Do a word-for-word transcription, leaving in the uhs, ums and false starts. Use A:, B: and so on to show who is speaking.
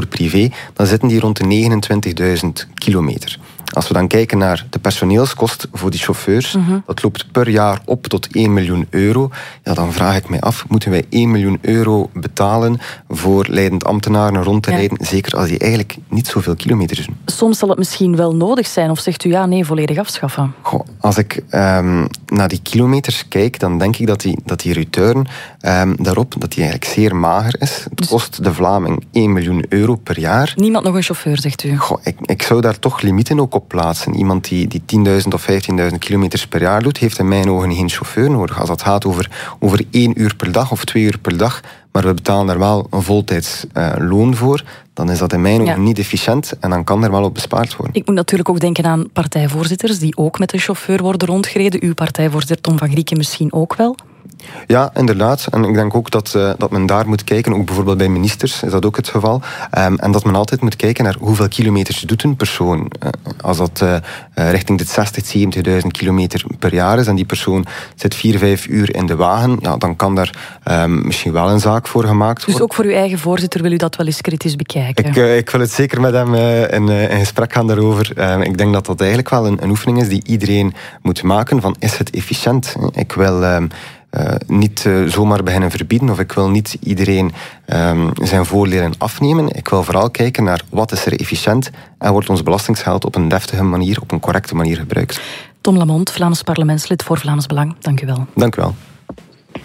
A: voor privé, dan zitten die rond de negenentwintigduizend kilometer. Als we dan kijken naar de personeelskost voor die chauffeurs, mm-hmm. dat loopt per jaar op tot één miljoen euro. Ja, dan vraag ik mij af, moeten wij één miljoen euro betalen voor leidend ambtenaren rond te ja. rijden, zeker als die eigenlijk niet zoveel kilometers doen?
B: Soms zal het misschien wel nodig zijn, of zegt u ja, nee, volledig afschaffen?
A: Goh, als ik um, naar die kilometers kijk, dan denk ik dat die, dat die return um, daarop dat die eigenlijk zeer mager is. Het kost de Vlaming één miljoen euro per jaar.
B: Niemand nog een chauffeur, zegt u?
A: Goh, ik, ik zou daar toch limieten ook op plaatsen. Iemand die, die tienduizend of vijftienduizend kilometers per jaar doet, heeft in mijn ogen geen chauffeur nodig. Als dat gaat over, over één uur per dag of twee uur per dag, maar we betalen daar wel een voltijds uh, loon voor, dan is dat in mijn ogen ja. niet efficiënt en dan kan er wel op bespaard worden.
B: Ik moet natuurlijk ook denken aan partijvoorzitters die ook met een chauffeur worden rondgereden. Uw partijvoorzitter Tom van Grieken misschien ook wel?
A: Ja, inderdaad. En ik denk ook dat, uh, dat men daar moet kijken, ook bijvoorbeeld bij ministers is dat ook het geval. Um, en dat men altijd moet kijken naar hoeveel kilometers doet een persoon. Uh, als dat uh, uh, richting de zestig, zeventigduizend kilometer per jaar is en die persoon zit vier, vijf uur in de wagen, ja, dan kan daar um, misschien wel een zaak voor gemaakt worden.
B: Dus ook voor uw eigen voorzitter wil u dat wel eens kritisch bekijken?
A: Ik, uh, ik wil het zeker met hem uh, in, uh, in gesprek gaan daarover. Uh, ik denk dat dat eigenlijk wel een, een oefening is die iedereen moet maken van is het efficiënt? Ik wil... Uh, Uh, niet uh, zomaar beginnen verbieden of ik wil niet iedereen um, zijn voordelen afnemen. Ik wil vooral kijken naar wat is er efficiënt en wordt ons belastingsgeld op een deftige manier, op een correcte manier gebruikt.
B: Tom Lamont, Vlaams parlementslid voor Vlaams Belang. Dank u wel.
A: Dank u wel.